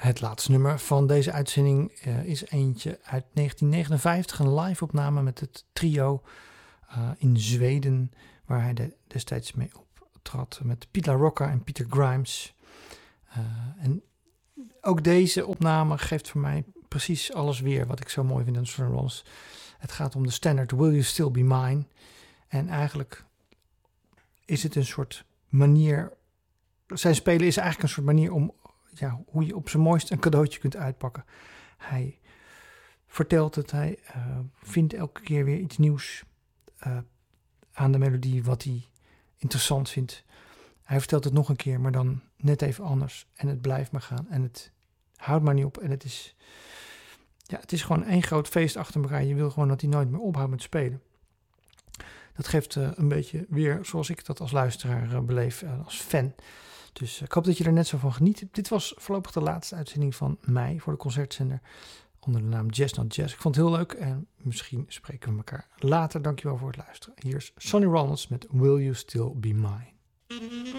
Het laatste nummer van deze uitzending is eentje uit 1959. Een live opname met het trio in Zweden. Waar hij destijds mee optrad met Piet La Rocca en Peter Grimes. En ook deze opname geeft voor mij precies alles weer wat ik zo mooi vind aan Sonny Rollins. Het gaat om de standaard Will You Still Be Mine. En eigenlijk is het een soort manier. Zijn spelen is eigenlijk een soort manier om hoe je op zijn mooist een cadeautje kunt uitpakken. Hij vertelt het, hij vindt elke keer weer iets nieuws aan de melodie wat hij interessant vindt. Hij vertelt het nog een keer, maar dan net even anders. En het blijft maar gaan en het houdt maar niet op. En het is gewoon één groot feest achter elkaar. Je wil gewoon dat hij nooit meer ophoudt met spelen. Dat geeft een beetje weer zoals ik dat als luisteraar beleef, als fan. Dus ik hoop dat je er net zo van geniet. Dit was voorlopig de laatste uitzending van mij voor de concertzender onder de naam Jazz Not Jazz. Ik vond het heel leuk en misschien spreken we elkaar later. Dankjewel voor het luisteren. Hier is Sonny Rollins met Will You Still Be Mine.